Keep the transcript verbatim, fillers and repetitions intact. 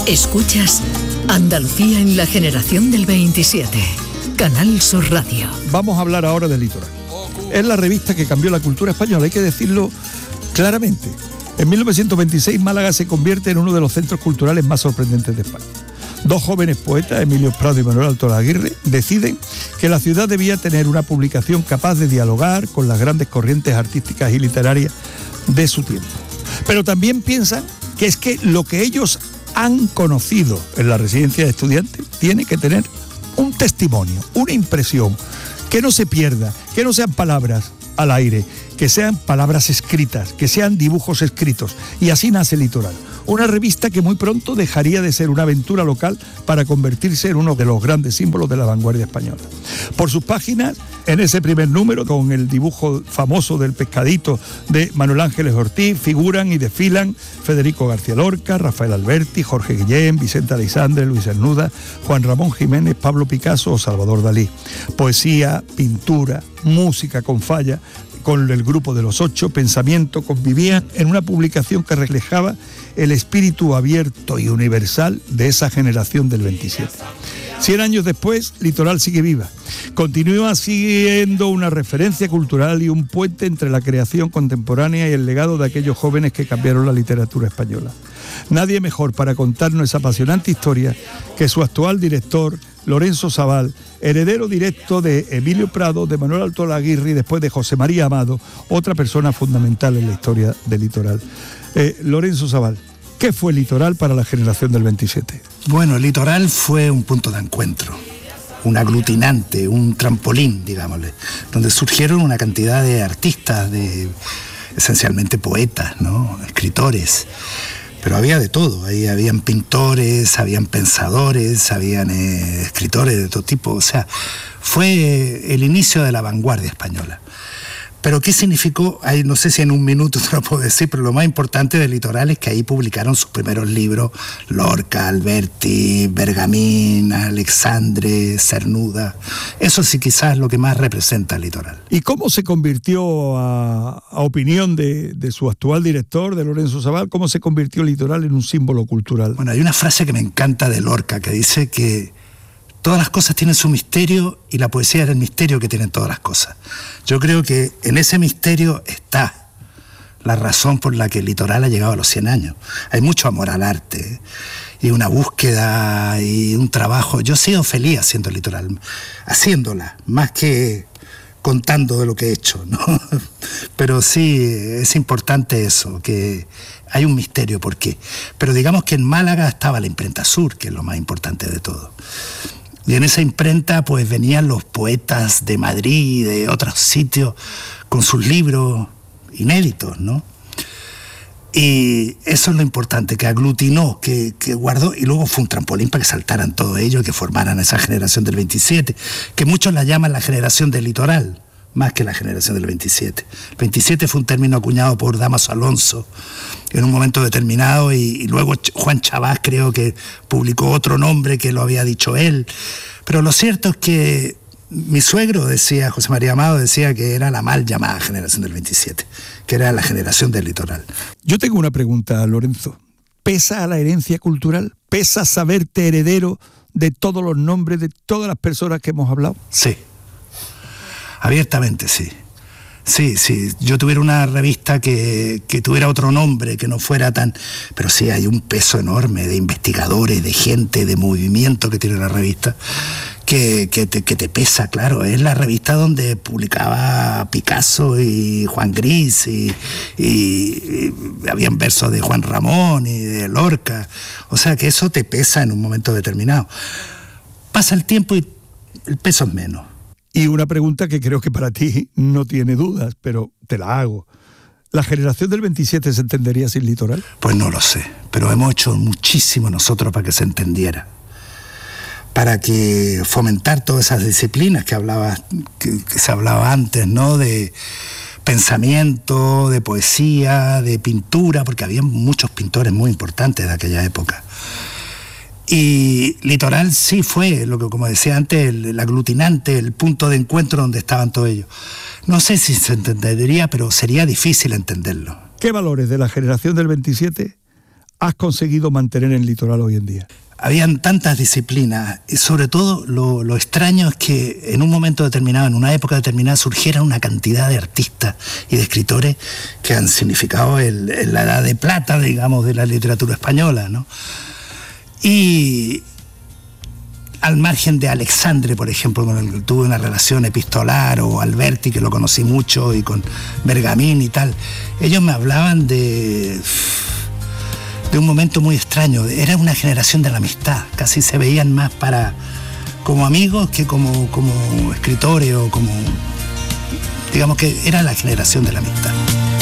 Escuchas Andalucía en la generación del veintisiete. Canal Sur Radio. Vamos a hablar ahora del litoral. Es la revista que cambió la cultura española, hay que decirlo claramente. En mil novecientos veintiséis Málaga se convierte en uno de los centros culturales más sorprendentes de España. Dos jóvenes poetas, Emilio Prado y Manuel Alto Laguirre, deciden que la ciudad debía tener una publicación capaz de dialogar con las grandes corrientes artísticas y literarias de su tiempo. Pero también piensan que es que lo que ellos han conocido en la residencia de estudiantes tiene que tener un testimonio, una impresión, que no se pierda, que no sean palabras al aire, que sean palabras escritas, que sean dibujos escritos. Y así nace Litoral, una revista que muy pronto dejaría de ser una aventura local para convertirse en uno de los grandes símbolos de la vanguardia española. Por sus páginas, en ese primer número, con el dibujo famoso del pescadito de Manuel Ángeles Ortiz, figuran y desfilan Federico García Lorca, Rafael Alberti, Jorge Guillén, Vicente Aleixandre, Luis Cernuda, Juan Ramón Jiménez, Pablo Picasso o Salvador Dalí. Poesía, pintura, música con falla, con el grupo de los ocho, Pensamiento, convivían en una publicación que reflejaba el espíritu abierto y universal de esa generación del veintisiete. Cien años después, Litoral sigue viva. Continúa siendo una referencia cultural y un puente entre la creación contemporánea y el legado de aquellos jóvenes que cambiaron la literatura española. Nadie mejor para contarnos esa apasionante historia que su actual director, Lorenzo Sabal, heredero directo de Emilio Prado, de Manuel Alto Laguirre y después de José María Amado, otra persona fundamental en la historia del Litoral. Eh, Lorenzo Sabal, ¿qué fue Litoral para la generación del veintisiete? Bueno, Litoral fue un punto de encuentro, un aglutinante, un trampolín, digámosle, donde surgieron una cantidad de artistas, de esencialmente poetas, ¿no? Escritores. Pero había de todo, ahí habían pintores, habían pensadores, habían eh, escritores de todo tipo, o sea, fue el inicio de la vanguardia española. Pero ¿qué significó? Ahí no sé si en un minuto te lo puedo decir, pero lo más importante del Litoral es que ahí publicaron sus primeros libros Lorca, Alberti, Bergamín, Aleixandre, Cernuda. Eso sí quizás es lo que más representa el Litoral. ¿Y cómo se convirtió, a, a opinión de, de su actual director, de Lorenzo Sabal, cómo se convirtió el Litoral en un símbolo cultural? Bueno, hay una frase que me encanta de Lorca que dice que todas las cosas tienen su misterio y la poesía es el misterio que tienen todas las cosas. Yo creo que en ese misterio está la razón por la que el Litoral ha llegado a los cien años. Hay mucho amor al arte y una búsqueda y un trabajo. Yo he sido feliz haciendo el Litoral, haciéndola, más que contando de lo que he hecho, ¿no? Pero sí, es importante eso, que hay un misterio, ¿por qué? Pero digamos que en Málaga estaba la Imprenta Sur, que es lo más importante de todo. Y en esa imprenta pues venían los poetas de Madrid y de otros sitios con sus libros inéditos, ¿no? Y eso es lo importante, que aglutinó, que, que guardó, y luego fue un trampolín para que saltaran todos ellos y que formaran esa generación del veintisiete, que muchos la llaman la generación del Litoral, más que la generación del veintisiete. El veintisiete fue un término acuñado por Damaso Alonso en un momento determinado y, y luego Juan Chabás creo que publicó otro nombre que lo había dicho él. Pero lo cierto es que mi suegro decía, José María Amado decía que era la mal llamada generación del veintisiete, que era la generación del Litoral. Yo tengo una pregunta, Lorenzo. ¿Pesa a la herencia cultural? ¿Pesa saberte heredero de todos los nombres de todas las personas que hemos hablado? Sí. Abiertamente, sí. Sí, sí. Yo tuviera una revista que, que tuviera otro nombre, que no fuera tan... Pero sí, hay un peso enorme de investigadores, de gente, de movimiento que tiene la revista, que, que, te, que te pesa, claro. Es la revista donde publicaba Picasso y Juan Gris, y, y, y habían versos de Juan Ramón y de Lorca. O sea, que eso te pesa en un momento determinado. Pasa el tiempo y el peso es menos. Y una pregunta que creo que para ti no tiene dudas, pero te la hago. ¿La generación del veintisiete se entendería sin Litoral? Pues no lo sé, pero hemos hecho muchísimo nosotros para que se entendiera. Para que fomentar todas esas disciplinas que hablaba, que, que se hablaba antes, ¿no? De pensamiento, de poesía, de pintura, porque había muchos pintores muy importantes de aquella época. Y Litoral sí fue, lo que como decía antes, el, el aglutinante, el punto de encuentro donde estaban todos ellos. No sé si se entendería, pero sería difícil entenderlo. ¿Qué valores de la generación del veintisiete has conseguido mantener en el litoral hoy en día? Habían tantas disciplinas y sobre todo lo, lo extraño es que en un momento determinado, en una época determinada, surgiera una cantidad de artistas y de escritores que han significado el, el, la edad de plata, digamos, de la literatura española, ¿no? Y al margen de Alexandre, por ejemplo, con el que tuve una relación epistolar, o Alberti, que lo conocí mucho, y con Bergamín y tal, ellos me hablaban de... de un momento muy extraño. Era una generación de la amistad, casi se veían más para como amigos que como, como escritores, o como, digamos que era la generación de la amistad.